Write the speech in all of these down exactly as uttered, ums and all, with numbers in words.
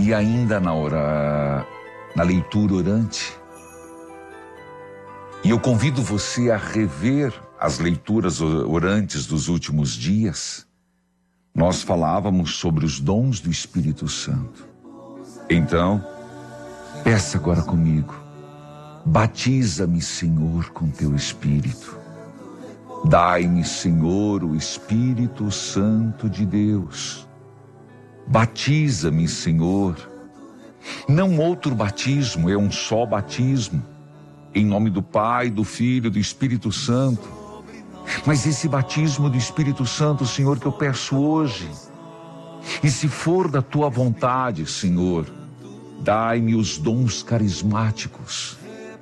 E ainda na hora, na leitura orante. E eu convido você a rever as leituras orantes dos últimos dias. Nós falávamos sobre os dons do Espírito Santo. Então, peça agora comigo. Batiza-me, Senhor, com teu Espírito. Dai-me, Senhor, o Espírito Santo de Deus. Batiza-me, Senhor. Não outro batismo, é um só batismo. Em nome do Pai, do Filho e do Espírito Santo. Mas esse batismo do Espírito Santo, Senhor, que eu peço hoje. E se for da tua vontade, Senhor, dai-me os dons carismáticos.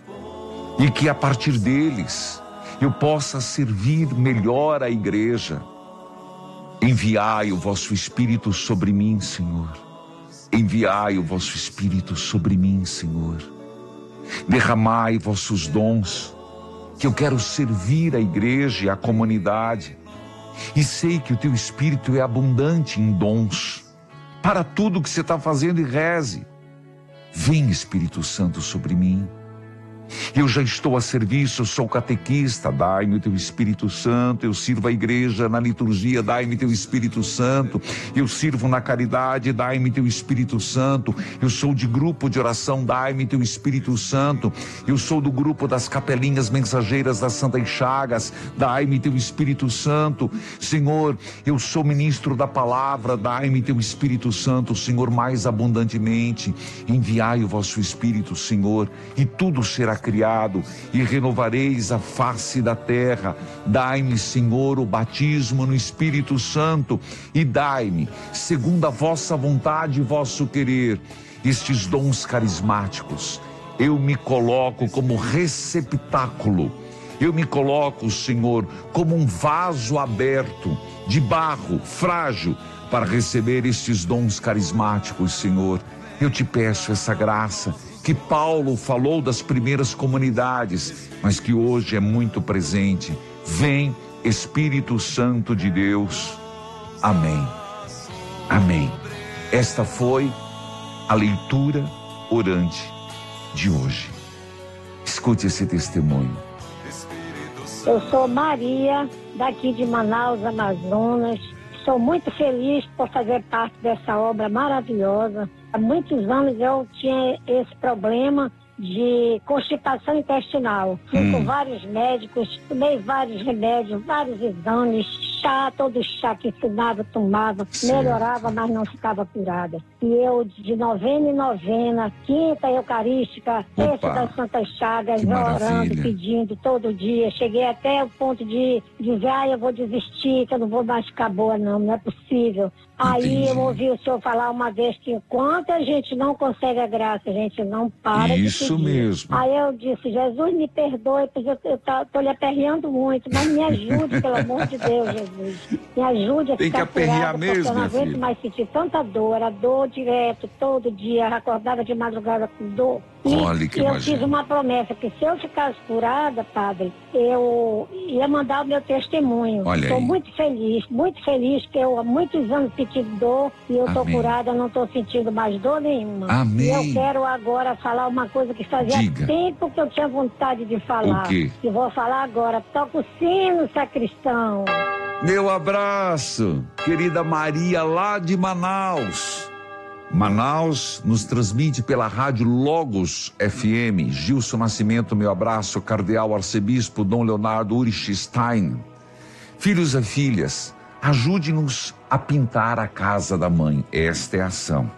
E que a partir deles eu possa servir melhor a igreja. Enviai o vosso Espírito sobre mim, Senhor. Enviai o vosso Espírito sobre mim, Senhor. Derramai vossos dons, que eu quero servir a igreja e a comunidade. E sei que o teu Espírito é abundante em dons. Para tudo que você está fazendo, e reze. Vem, Espírito Santo, sobre mim. Eu já estou a serviço, eu sou catequista, dai-me o teu Espírito Santo. Eu sirvo a igreja na liturgia, dai-me teu Espírito Santo. Eu sirvo na caridade, dai-me teu Espírito Santo. Eu sou de grupo de oração, dai-me teu Espírito Santo. Eu sou do grupo das capelinhas mensageiras das Santas Chagas, dai-me teu Espírito Santo. Senhor, eu sou ministro da palavra, dai-me teu Espírito Santo, Senhor, mais abundantemente. Enviai o vosso Espírito, Senhor, e tudo será criado, e renovareis a face da terra. Dai-me, Senhor, o batismo no Espírito Santo, e dai-me, segundo a vossa vontade e vosso querer, estes dons carismáticos. Eu me coloco como receptáculo, eu me coloco, Senhor, como um vaso aberto, de barro, frágil, para receber estes dons carismáticos, Senhor. Eu te peço essa graça, que Paulo falou das primeiras comunidades, mas que hoje é muito presente. Vem, Espírito Santo de Deus. Amém. Amém. Esta foi a leitura orante de hoje. Escute esse testemunho. Eu sou Maria, daqui de Manaus, Amazonas. Estou muito feliz por fazer parte dessa obra maravilhosa. Há muitos anos eu tinha esse problema de constipação intestinal. Fui hum. com vários médicos, tomei vários remédios, vários exames, chá, todo chá que ensinava, tomava, certo. Melhorava, mas não ficava curada. E eu, de novena em novena, quinta eucarística, terça das Santas Chagas, orando, pedindo todo dia. Cheguei até o ponto de dizer, ah, eu vou desistir, que eu não vou mais ficar boa, não, não é possível. Aí Entendi. Eu ouvi o senhor falar uma vez que enquanto a gente não consegue a graça, a gente não para Isso de pedir. mesmo. Aí eu disse, Jesus, me perdoe, porque eu estou lhe aperreando muito, mas me ajude, pelo amor de Deus, Jesus. Me ajude a Tem ficar que aperrear curada, mesmo, porque eu não minha aguento filha. mais sentir tanta dor, era dor direto, todo dia, acordava de madrugada com dor. E Olha que eu imagina. fiz uma promessa, que se eu ficasse curada, padre, eu ia mandar o meu testemunho. Olha Estou aí. muito feliz, muito feliz, que eu há muitos anos sentindo dor e eu estou Amém. curada, não estou sentindo mais dor nenhuma. Amém. E eu quero agora falar uma coisa que fazia Diga. tempo que eu tinha vontade de falar. O quê? E vou falar agora. Toca o sino, sacristão. Meu abraço, querida Maria, lá de Manaus. Manaus nos transmite pela rádio Logos F M. Gilson Nascimento, meu abraço. Cardeal Arcebispo Dom Leonardo Urich Stein. Filhos e filhas, ajude-nos a pintar a casa da mãe. Esta é a ação.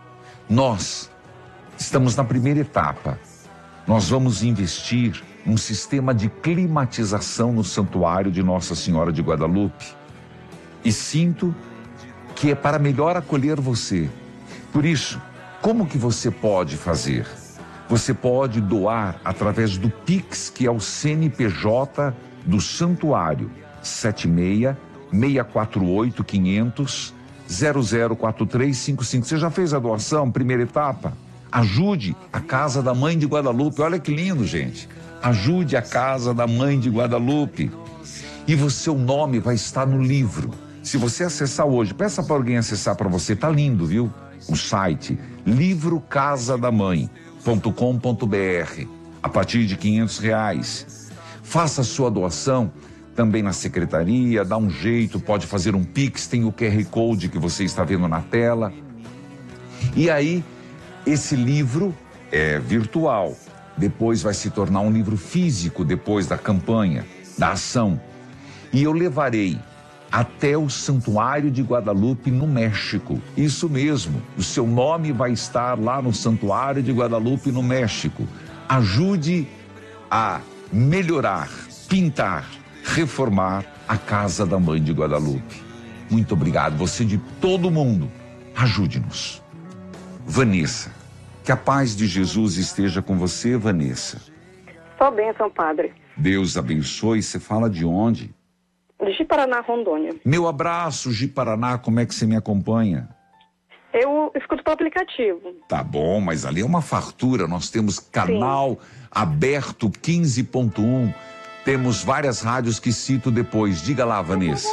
Nós estamos na primeira etapa. Nós vamos investir num sistema de climatização no santuário de Nossa Senhora de Guadalupe. E sinto que é para melhor acolher você. Por isso, como que você pode fazer? Você pode doar através do Pix, que é o C N P J do santuário, sete seis, seis quatro oito, quinhentos, zero zero quatro três cinco cinco. Você já fez a doação, primeira etapa? Ajude a Casa da Mãe de Guadalupe. Olha que lindo, gente. Ajude a Casa da Mãe de Guadalupe. E o seu nome vai estar no livro. Se você acessar hoje, peça para alguém acessar para você, tá lindo, viu? O site livro casa da mãe ponto com ponto br, a partir de quinhentos reais. Faça a sua doação também na secretaria, dá um jeito, pode fazer um Pix, tem o Q R Code que você está vendo na tela. E aí, esse livro é virtual, depois vai se tornar um livro físico, depois da campanha, da ação. E eu levarei até o Santuário de Guadalupe, no México. Isso mesmo, o seu nome vai estar lá no Santuário de Guadalupe, no México. Ajude a melhorar, pintar, reformar a Casa da Mãe de Guadalupe. Muito obrigado, você de todo mundo, ajude-nos. Vanessa, que a paz de Jesus esteja com você, Vanessa. Só bênção, padre. Deus abençoe. Você fala de onde? De Ji-Paraná, Rondônia. Meu abraço, Ji-Paraná, como é que você me acompanha? Eu escuto pelo aplicativo. Tá bom, mas ali é uma fartura, nós temos canal Sim. aberto quinze ponto um, temos várias rádios que cito depois. Diga lá, Vanessa.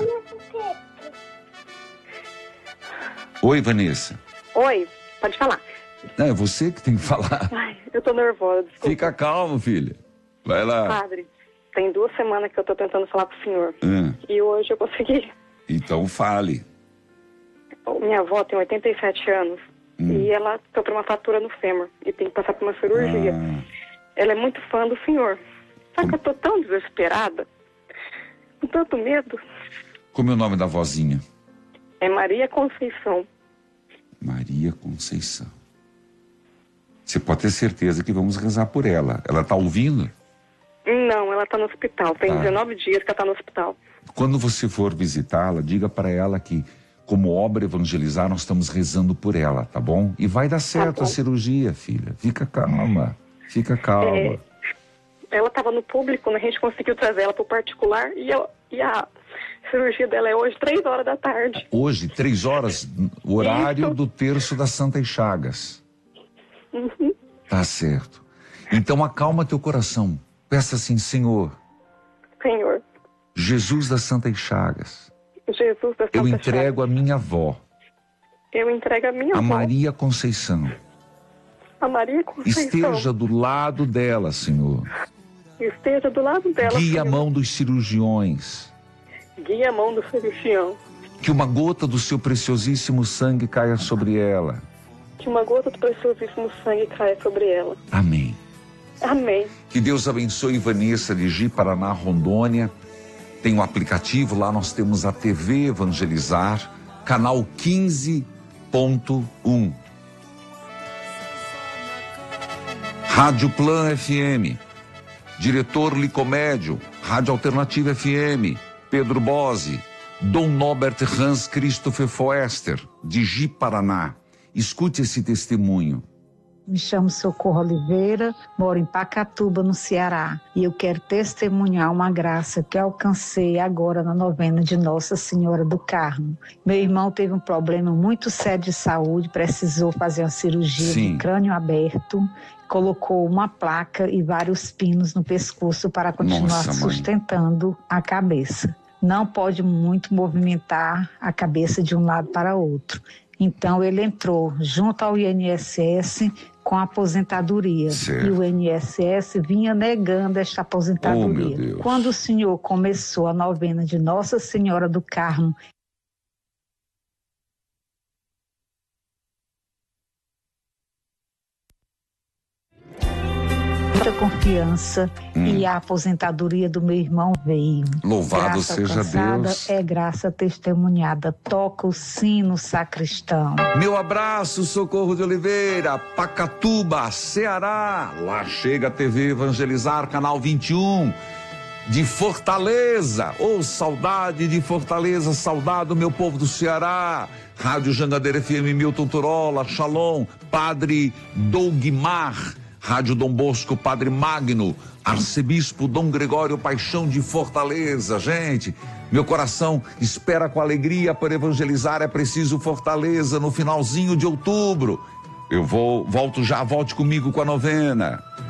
Oi, Vanessa. Oi, pode falar. Não, é você que tem que falar. Ai, eu tô nervosa, desculpa. Fica calmo, filha. Vai lá. Padre, tem duas semanas que eu tô tentando falar com o senhor. Hum. E hoje eu consegui. Então fale. Minha avó tem oitenta e sete anos. Hum. E ela sofreu uma fratura no fêmur. E tem que passar por uma cirurgia. Ah. Ela é muito fã do senhor. Só que eu tô tão desesperada. Com tanto medo. Como é o nome da vozinha? É Maria Conceição. Maria Conceição. Você pode ter certeza que vamos rezar por ela. Ela tá ouvindo? Não, ela tá no hospital. Tem tá. dezenove dias que ela tá no hospital. Quando você for visitá-la, diga para ela que, como obra evangelizar, nós estamos rezando por ela, tá bom? E vai dar certo tá a cirurgia, filha. Fica calma. Fica calma. É, ela estava no público, né? A gente conseguiu trazer ela pro particular e, eu, e a cirurgia dela é hoje, três horas da tarde. Hoje, três horas, o horário Isso. do terço das Santas Chagas. Uhum. Tá certo. Então acalma teu coração. Peça assim, Senhor. Senhor. Jesus das Santas Chagas. Jesus das Santas Eu entrego Chagas. a minha avó. Eu entrego a minha a avó. Maria Conceição. A Maria Conceição. Esteja do lado dela, Senhor. Esteja do lado dela. Guia Senhor. a mão dos cirurgiões. Guia a mão do cirurgião. Que uma gota do seu preciosíssimo sangue caia sobre ela. Que uma gota do preciosíssimo sangue caia sobre ela. Amém. Amém. Que Deus abençoe Vanessa de Ji-Paraná, Rondônia. Tem um aplicativo, lá nós temos a T V Evangelizar, canal quinze ponto um. Rádio Plan F M, Diretor Licomédio, Rádio Alternativa F M, Pedro Bose, Dom Norbert Hans Christopher Foester, de Ji-Paraná. Escute esse testemunho. Me chamo Socorro Oliveira, moro em Pacatuba, no Ceará. E eu quero testemunhar uma graça que alcancei agora na novena de Nossa Senhora do Carmo. Meu irmão teve um problema muito sério de saúde, precisou fazer uma cirurgia Sim. de crânio aberto, colocou uma placa e vários pinos no pescoço para continuar Nossa, sustentando a cabeça. Não pode muito movimentar a cabeça de um lado para outro. Então ele entrou junto ao I N S S com a aposentadoria. Certo. E o I N S S vinha negando esta aposentadoria. Oh, meu Deus. Quando o senhor começou a novena de Nossa Senhora do Carmo, muita confiança hum. e a aposentadoria do meu irmão veio. Louvado graça seja alcançada Deus. É graça testemunhada. Toca o sino, sacristão. Meu abraço, Socorro de Oliveira, Pacatuba, Ceará. Lá chega a T V Evangelizar, canal vinte e um. De Fortaleza, ô oh, saudade de Fortaleza, saudade do meu povo do Ceará. Rádio Jangadeira F M, Milton Turola, Shalom, Padre Dougmar. Rádio Dom Bosco, Padre Magno, Arcebispo Dom Gregório Paixão de Fortaleza. Gente, meu coração espera com alegria para evangelizar, é preciso Fortaleza no finalzinho de outubro. Eu vou, volto já, volte comigo com a novena.